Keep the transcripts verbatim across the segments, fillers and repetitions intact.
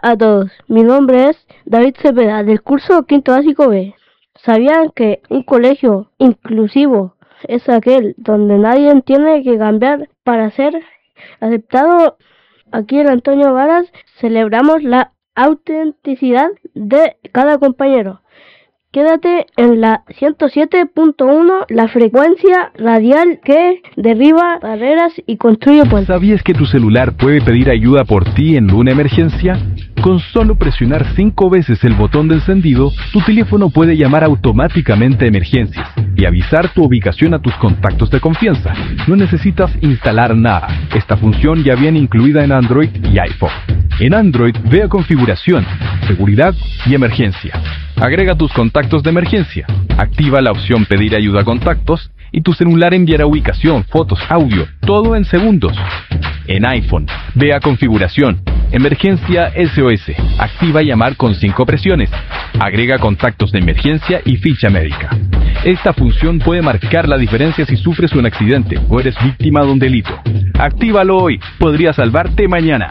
a todos, mi nombre es David Cepeda, del curso Quinto Básico B. ¿Sabían que un colegio inclusivo es aquel donde nadie tiene que cambiar para ser aceptado? Aquí en Antonio Varas celebramos la autenticidad de cada compañero. Quédate en la ciento siete punto uno, la frecuencia radial que derriba barreras y construye puentes. ¿Sabías que tu celular puede pedir ayuda por ti en una emergencia? Con solo presionar cinco veces el botón de encendido, tu teléfono puede llamar automáticamente a emergencias y avisar tu ubicación a tus contactos de confianza. No necesitas instalar nada. Esta función ya viene incluida en Android y iPhone. En Android, ve a Configuración, Seguridad y Emergencia. Agrega tus contactos de emergencia, activa la opción Pedir ayuda a contactos y tu celular enviará ubicación, fotos, audio, todo en segundos. En iPhone, ve a Configuración, Emergencia S O S, activa llamar con cinco presiones, agrega contactos de emergencia y ficha médica. Esta función puede marcar la diferencia si sufres un accidente o eres víctima de un delito. Actívalo hoy, podría salvarte mañana.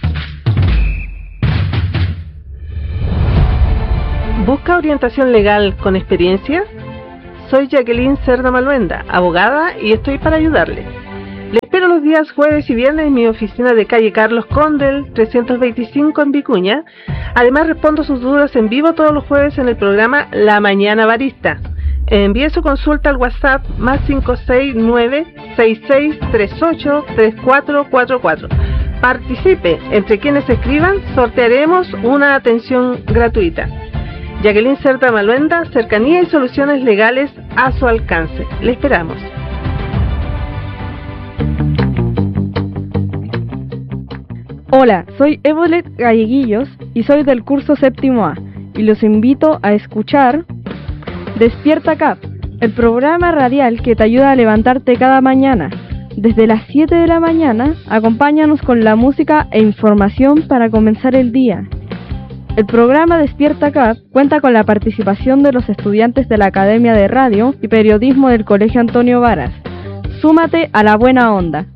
¿Busca orientación legal con experiencia? Soy Jacqueline Cerda Maluenda, abogada, y estoy para ayudarle. Le espero los días jueves y viernes en mi oficina de calle Carlos Condel, trescientos veinticinco en Vicuña. Además respondo sus dudas en vivo todos los jueves en el programa La Mañana Barista. Envíe su consulta al WhatsApp más cinco seis nueve, seis seis tres ocho, tres cuatro cuatro cuatro. Participe, entre quienes escriban sortearemos una atención gratuita. Jacqueline Cerda Maluenda, cercanía y soluciones legales a su alcance. Le esperamos. Hola, soy Evolet Galleguillos y soy del curso séptimo A y los invito a escuchar Despierta Cap, el programa radial que te ayuda a levantarte cada mañana. Desde las siete de la mañana, acompáñanos con la música e información para comenzar el día. El programa Despierta Cap cuenta con la participación de los estudiantes de la Academia de Radio y Periodismo del Colegio Antonio Varas. Súmate a la buena onda.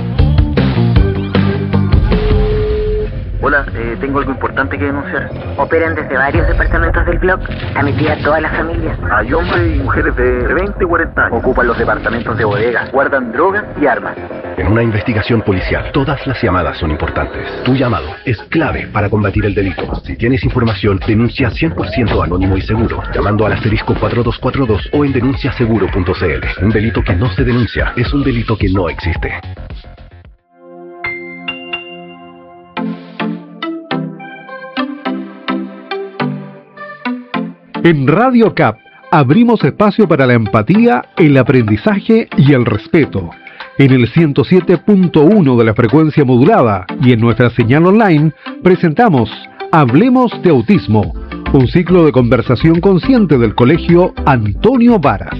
Hola, eh, tengo algo importante que denunciar. Operan desde varios departamentos del blog, a mi tía toda la familia. Hay hombres y mujeres de veinte y cuarenta años. Ocupan los departamentos de bodega, guardan drogas y armas. En una investigación policial, todas las llamadas son importantes. Tu llamado es clave para combatir el delito. Si tienes información, denuncia cien por ciento anónimo y seguro, llamando al asterisco cuatro dos cuatro dos o en denuncia seguro punto c l. Un delito que no se denuncia es un delito que no existe. En Radio C A P abrimos espacio para la empatía, el aprendizaje y el respeto. En el ciento siete punto uno de la frecuencia modulada y en nuestra señal online presentamos Hablemos de Autismo, un ciclo de conversación consciente del Colegio Antonio Varas.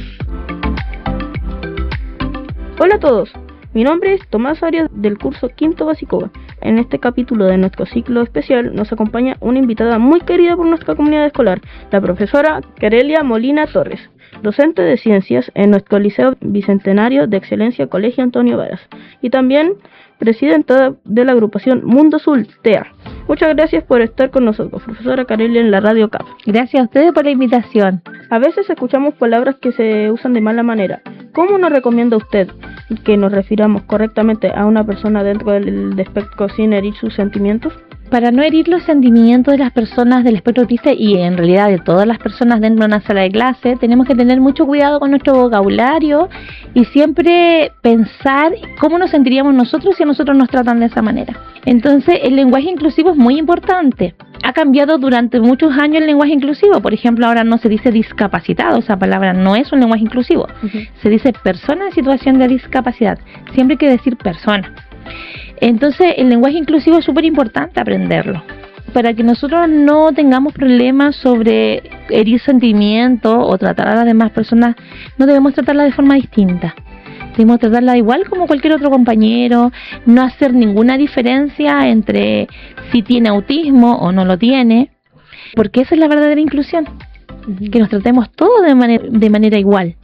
Hola a todos, mi nombre es Tomás Arias del curso Quinto Básico. En este capítulo de nuestro ciclo especial nos acompaña una invitada muy querida por nuestra comunidad escolar, la profesora Carelia Molina Torres, docente de ciencias en nuestro Liceo Bicentenario de Excelencia Colegio Antonio Varas y también presidenta de la agrupación Mundo Azul T E A. Muchas gracias por estar con nosotros, profesora Carelia, en la Radio C A P. Gracias a ustedes por la invitación. A veces escuchamos palabras que se usan de mala manera. ¿Cómo nos recomienda usted que nos refiramos correctamente a una persona dentro del espectro sin herir sus sentimientos? Para no herir los sentimientos de las personas del espectro autista y en realidad de todas las personas dentro de una sala de clase, tenemos que tener mucho cuidado con nuestro vocabulario y siempre pensar cómo nos sentiríamos nosotros si a nosotros nos tratan de esa manera. Entonces, el lenguaje inclusivo es muy importante. Ha cambiado durante muchos años el lenguaje inclusivo. Por ejemplo, ahora no se dice discapacitado, esa palabra no es un lenguaje inclusivo. Uh-huh. Se dice persona en situación de discapacidad. Siempre hay que decir persona. Entonces, el lenguaje inclusivo es súper importante aprenderlo. Para que nosotros no tengamos problemas sobre herir sentimientos o tratar a las demás personas, no debemos tratarla de forma distinta. Debemos tratarla igual como cualquier otro compañero, no hacer ninguna diferencia entre si tiene autismo o no lo tiene, porque esa es la verdadera inclusión, que nos tratemos todos de manera, de manera igual.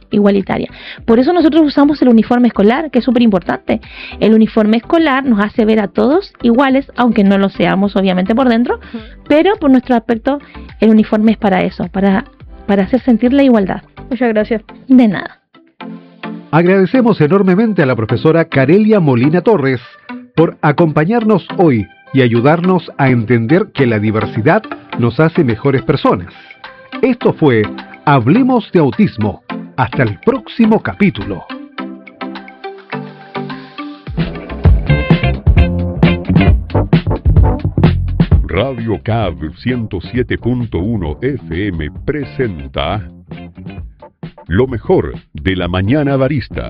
igualitaria. Por eso nosotros usamos el uniforme escolar, que es súper importante. El uniforme escolar nos hace ver a todos iguales, aunque no lo seamos obviamente por dentro, pero por nuestro aspecto el uniforme es para eso, para, para hacer sentir la igualdad. Muchas gracias. De nada. Agradecemos enormemente a la profesora Carelia Molina Torres por acompañarnos hoy y ayudarnos a entender que la diversidad nos hace mejores personas. Esto fue Hablemos de Autismo. Hasta el próximo capítulo. Radio C A B ciento siete punto uno F M presenta lo mejor de la mañana barista.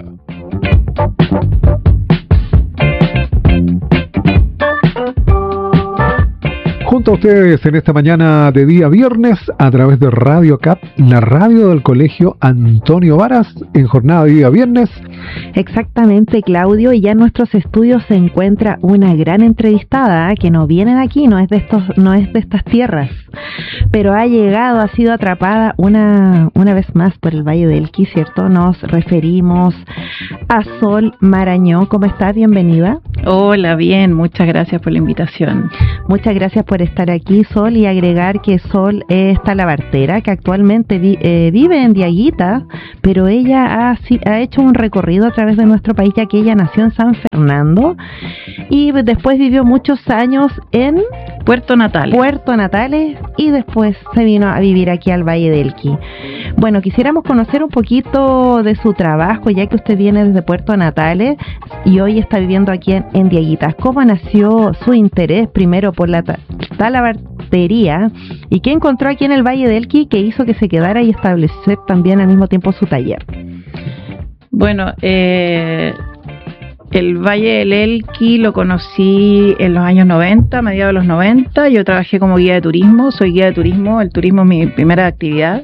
Junto a ustedes en esta mañana de día viernes a través de Radio C A P, la radio del Colegio Antonio Varas, en jornada de día viernes. Exactamente, Claudio, y ya en nuestros estudios se encuentra una gran entrevistada ¿eh? que no viene de aquí, no es de estos, no es de estas tierras, pero ha llegado, ha sido atrapada una, una vez más por el Valle del Elqui, ¿cierto? Nos referimos a Sol Marañón. ¿Cómo está? Bienvenida. Hola, bien, muchas gracias por la invitación. Muchas gracias por estar aquí, Sol, y agregar que Sol es talabartera, que actualmente vi, eh, vive en Diaguita, pero ella ha, ha hecho un recorrido a través de nuestro país, ya que ella nació en San Fernando y después vivió muchos años en Puerto Natales. Puerto Natales y después se vino a vivir aquí al Valle del Elqui. Bueno, quisiéramos conocer un poquito de su trabajo, ya que usted viene desde Puerto Natales y hoy está viviendo aquí en, en Diaguitas. ¿Cómo nació su interés primero por la ta talabartería y qué encontró aquí en el Valle del Elqui que hizo que se quedara y establecer también al mismo tiempo su taller? Bueno, eh, el Valle del Elqui lo conocí en los años noventa, a mediados de los noventa. Yo trabajé como guía de turismo, soy guía de turismo, el turismo es mi primera actividad.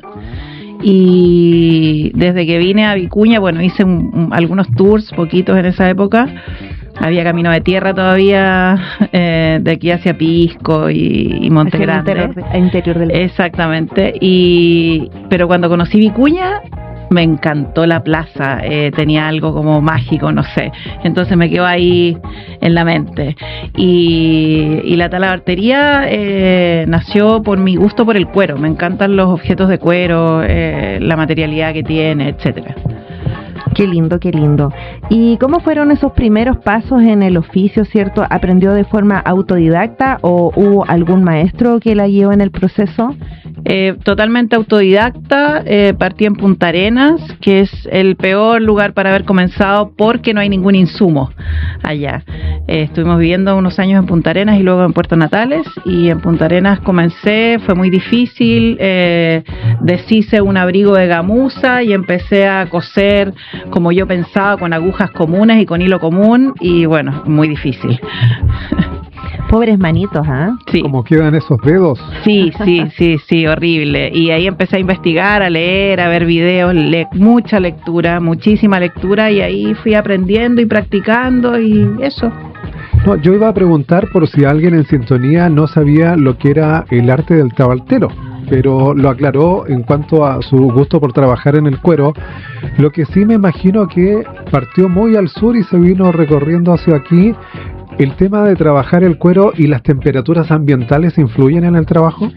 Y desde que vine a Vicuña, bueno, hice un, un, algunos tours, poquitos en esa época. Había camino de tierra todavía, eh, de aquí hacia Pisco y, y Monte hacia Grande. El interior, el interior del país. Exactamente. Y, pero cuando conocí Vicuña, me encantó la plaza, eh, tenía algo como mágico, no sé, entonces me quedó ahí en la mente. Y, y la talabartería eh, nació por mi gusto por el cuero, me encantan los objetos de cuero, eh, la materialidad que tiene, etcétera. Qué lindo, qué lindo. ¿Y cómo fueron esos primeros pasos en el oficio, cierto? ¿Aprendió de forma autodidacta o hubo algún maestro que la guió en el proceso? Eh, totalmente autodidacta, eh, partí en Punta Arenas, que es el peor lugar para haber comenzado porque no hay ningún insumo allá. Eh, estuvimos viviendo unos años en Punta Arenas y luego en Puerto Natales, y en Punta Arenas comencé, fue muy difícil, eh, deshice un abrigo de gamuza y empecé a coser como yo pensaba, con agujas comunes y con hilo común, y bueno, muy difícil. Pobres manitos, ¿ah? ¿eh? Sí. ¿Cómo quedan esos dedos? Sí, sí, sí, sí, horrible. Y ahí empecé a investigar, a leer, a ver videos, le mucha lectura, muchísima lectura, y ahí fui aprendiendo y practicando y eso. No, yo iba a preguntar por si alguien en sintonía no sabía lo que era el arte del tabaltero, pero lo aclaró en cuanto a su gusto por trabajar en el cuero. Lo que sí me imagino que partió muy al sur y se vino recorriendo hacia aquí. ¿El tema de trabajar el cuero y las temperaturas ambientales influyen en el trabajo?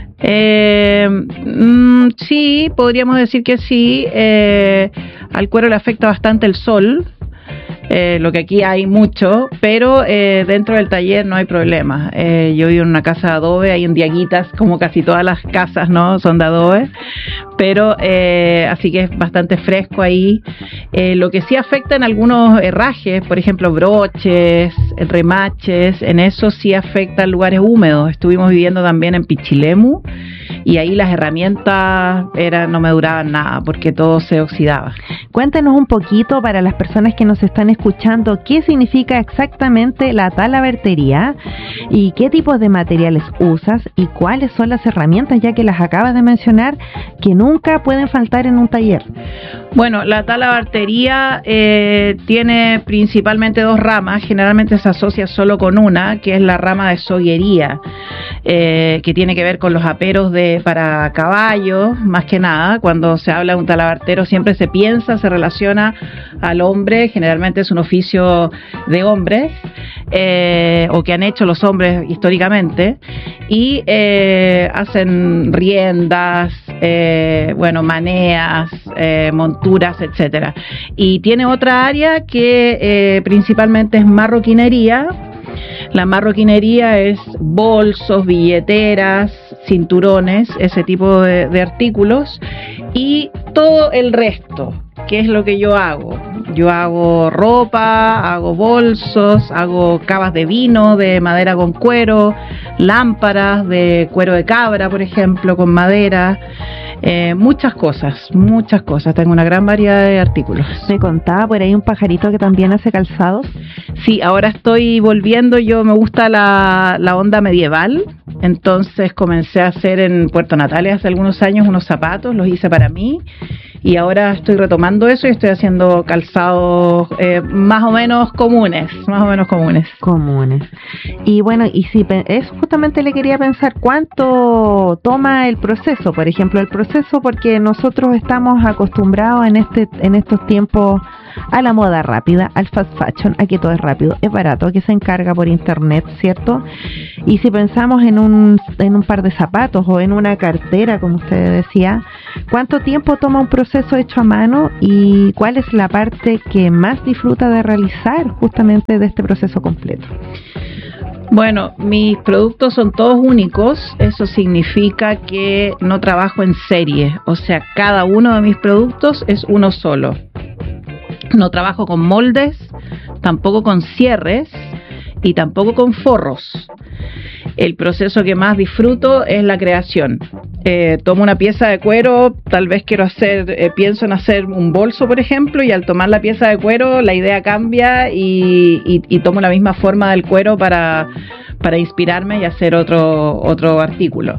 Eh, mm, sí, podríamos decir que sí. Eh, al cuero le afecta bastante el sol. Eh, lo que aquí hay mucho, pero eh, dentro del taller no hay problema. Eh, yo vivo en una casa de adobe, hay en Diaguitas, como casi todas las casas, ¿no? Son de adobe, pero eh, así que es bastante fresco ahí. Eh, lo que sí afecta en algunos herrajes, por ejemplo broches, remaches, en eso sí afecta lugares húmedos. Estuvimos viviendo también en Pichilemu y ahí las herramientas era, no me duraban nada porque todo se oxidaba. Cuéntenos un poquito para las personas que nos están escuchando, ¿qué significa exactamente la talabartería? ¿Y qué tipos de materiales usas y cuáles son las herramientas, ya que las acabas de mencionar, que nunca pueden faltar en un taller? Bueno, la talabartería eh, tiene principalmente dos ramas, generalmente se asocia solo con una, que es la rama de soguería, eh, que tiene que ver con los aperos de para caballos, más que nada. Cuando se habla de un talabartero siempre se piensa, se relaciona al hombre, generalmente es un oficio de hombres, eh, o que han hecho los hombres históricamente, y eh, hacen riendas, eh, bueno, maneas, eh, monturas, etcétera. Y tiene otra área que eh, principalmente es marroquinería. La marroquinería es bolsos, billeteras, cinturones, ese tipo de, de artículos, y todo el resto, que es lo que yo hago. Yo hago ropa, hago bolsos, hago cavas de vino de madera con cuero, lámparas de cuero de cabra, por ejemplo, con madera, eh, muchas cosas, muchas cosas. Tengo una gran variedad de artículos. Me contaba por ahí un pajarito que también hace calzados. Sí, ahora estoy volviendo, yo me gusta la, la onda medieval, entonces comencé a hacer en Puerto Natales hace algunos años unos zapatos, los hice para mí, y ahora estoy retomando eso y estoy haciendo calzados eh, más o menos comunes, más o menos comunes. Comunes. Y bueno, y si eso justamente le quería pensar, ¿cuánto toma el proceso? Por ejemplo, el proceso, porque nosotros estamos acostumbrados en este en estos tiempos a la moda rápida, al fast fashion, a que todo es rápido, es barato, que se encarga por internet, ¿cierto? Y si pensamos en un en un par de zapatos o en una cartera, como usted decía, ¿cuánto tiempo toma un proceso hecho a mano y cuál es la parte que más disfruta de realizar justamente de este proceso completo? Bueno, mis productos son todos únicos, eso significa que no trabajo en serie, o sea, cada uno de mis productos es uno solo. No trabajo con moldes, tampoco con cierres y tampoco con forros. El proceso que más disfruto es la creación. Eh, tomo una pieza de cuero, tal vez quiero hacer, eh, pienso en hacer un bolso, por ejemplo, y al tomar la pieza de cuero la idea cambia y, y, y tomo la misma forma del cuero para, para inspirarme y hacer otro, otro artículo.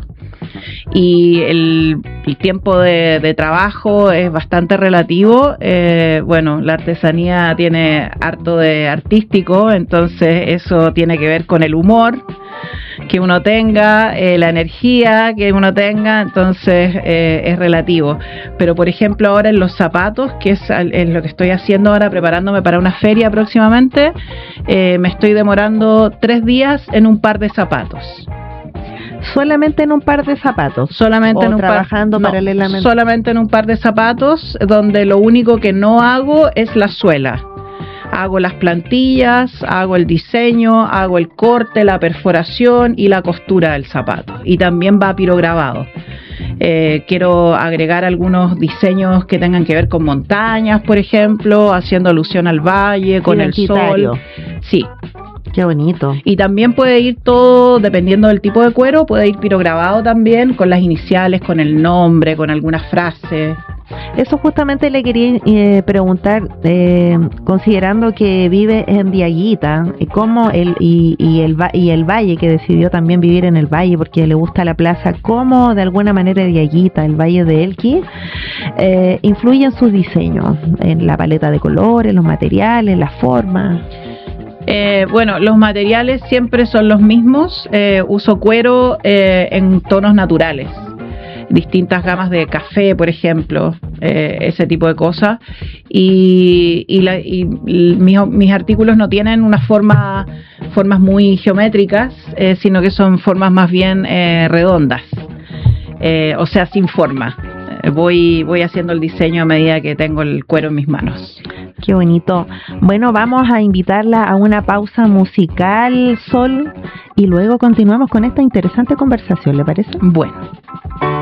Y el, el tiempo de, de trabajo es bastante relativo. Eh, bueno, la artesanía tiene harto de artístico, entonces eso tiene que ver con el humor que uno tenga, eh, la energía que uno tenga, entonces eh, es relativo. Pero por ejemplo ahora en los zapatos, que es, es lo que estoy haciendo ahora, preparándome para una feria próximamente, eh, me estoy demorando tres días en un par de zapatos. ¿Solamente en un par de zapatos? Solamente en un trabajando par, paralelamente. No, solamente en un par de zapatos, donde lo único que no hago es la suela. Hago las plantillas, hago el diseño, hago el corte, la perforación y la costura del zapato. Y también va pirograbado. Eh, quiero agregar algunos diseños que tengan que ver con montañas, por ejemplo, haciendo alusión al valle, con el sol. Sí. Qué bonito. Y también puede ir todo, dependiendo del tipo de cuero, puede ir pirograbado también, con las iniciales, con el nombre, con algunas frases. Eso justamente le quería eh, preguntar, eh, considerando que vive en Diaguita, ¿cómo el, y, y, el, y el valle, que decidió también vivir en el valle porque le gusta la plaza, cómo de alguna manera Diaguita, el valle de Elqui, eh, influye en sus diseños, en la paleta de colores, los materiales, la forma? Eh, bueno, los materiales siempre son los mismos. Eh, uso cuero eh, en tonos naturales, distintas gamas de café, por ejemplo, eh, ese tipo de cosas. Y, y, la, y, y mis, mis artículos no tienen una forma, formas muy geométricas, eh, sino que son formas más bien eh, redondas, eh, o sea, sin forma. Voy, voy haciendo el diseño a medida que tengo el cuero en mis manos. Qué bonito. Bueno, vamos a invitarla a una pausa musical, Sol, y luego continuamos con esta interesante conversación, ¿le parece? Bueno.